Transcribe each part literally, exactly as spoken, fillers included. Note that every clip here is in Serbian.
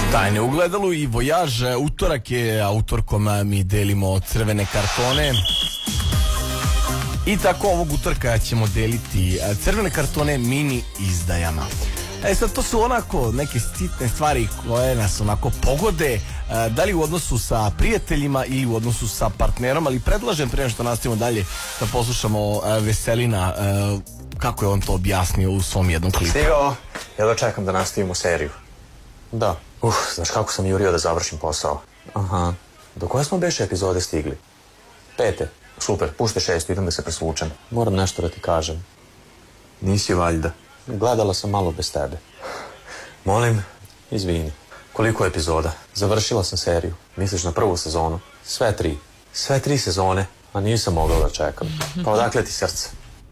Tajne u gledalu i Vojaž. Utorak je, autorkom mi delimo crvene kartone. I tako ovog utorka ćemo deliti crvene kartone mini izdajama. E sad, to su onako neke sitne stvari koje nas onako pogode, da li u odnosu sa prijateljima ili u odnosu sa partnerom, ali predlažem prije što nastavimo dalje da poslušamo Veselina kako je on to objasnio u svom jednom klipu. Stigao, jedva čekam da nastavimo seriju. Da. Uh, znaš kako sam jurio da završim posao? Aha. Do koje smo beše epizode stigli? Pete. Super, pušte šestu, idem da se presvučem. Moram nešto da ti kažem. Nisi valjda. Gledala sam malo bez tebe. Molim? Izvini. Koliko je epizoda? Završila sam seriju. Misliš na prvu sezonu? Sve tri. Sve tri sezone, a nisam mogla da čekam. Pa odakle ti srce?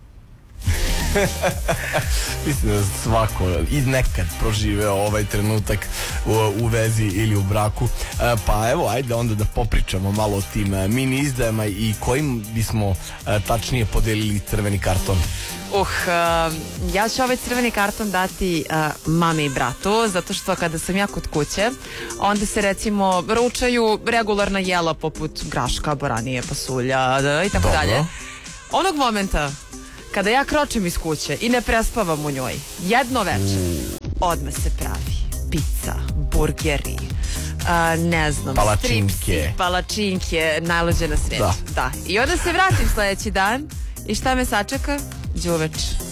Mislim da svako i nekad proživeo ovaj trenutak u, u vezi ili u braku. E, pa evo, ajde onda da popričamo malo o tim mini izdajama i kojim bismo e, tačnije podelili crveni karton. Uh, uh, ja ću ovaj crveni karton dati uh, mami i bratu, zato što kada sam ja kod kuće, onda se recimo ručaju regularna jela poput graška, boranije, pasulja da, i tako Dobro. dalje. Onog momenta kada ja kročim iz kuće i ne prespavam u njoj, jedno večer odmah se pravi pizza, burgeri, a, ne znam, palačinke, stripsi, palačinke, najluđe na svijetu. Da. Da. I onda se vratim sledeći dan i šta me sačeka? Đuveč.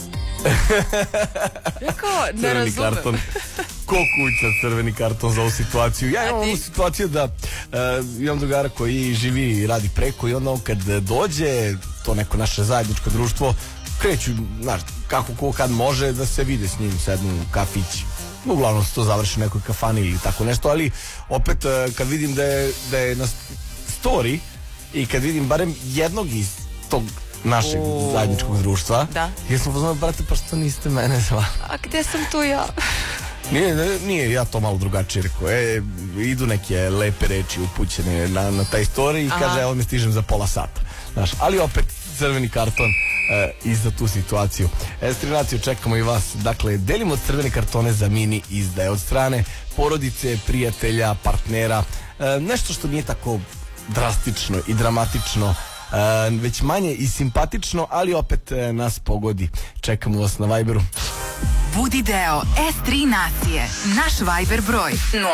Ja kao, ne crveni razumem. karton. Ko kuća crveni karton za ovu situaciju? Ja imam ovu situaciju da uh, imam drugara koji živi i radi preko i onda on kad dođe to neko naše zajedničko društvo, kreću, znaš, kako ko kad može da se vide s njim, sednu u kafić. Uglavnom se to završi u nekoj kafani ili tako nešto, ali opet kad vidim da je, da je na story i kad vidim barem jednog iz tog našeg U... zajedničkog društva, da. Ja sam poznao, brate, pa što niste mene zvali? A gde sam tu ja? Nije, nije, ja to malo drugačije rekao. E, idu neke lepe reči upućene na, na taj story i Aha. kaže, evo me stižem za pola sata. Znaš, ali opet crveni karton e, i za tu situaciju. Estrinaciju, čekamo i vas. Dakle, delimo crvene kartone za mini izdaje od strane porodice, prijatelja, partnera. E, nešto što nije tako drastično i dramatično, e, već manje i simpatično, ali opet e, nas pogodi. Čekamo vas na Viberu. Budi deo S tri nacije. Naš Viber broj